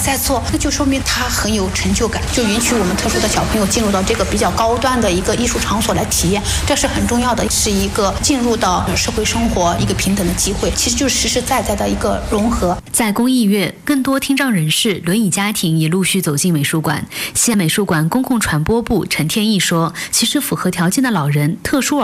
在做，那就说明他很有成就感，就允许我们特殊的小朋友进入到这个比较高端的一个艺术场所来体验，这是很重要的，是一个进入到社会生活一个平等的机会，其实就是实实在在的一个融合。 在公益月，更多听障人士、轮椅家庭也陆续走进美术馆。西安美术馆公共传播部陈天意说，其实符合条件的老人、特殊